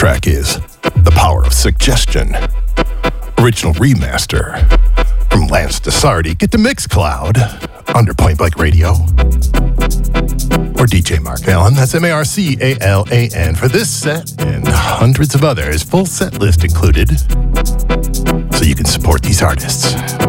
track is The Power of Suggestion. Original remaster from Lance Desardi. Get to Mixcloud under Point Blank Radio. Or DJ Mark Allen. That's MarCalan for this set and hundreds of others. Full set list included. So you can support these artists.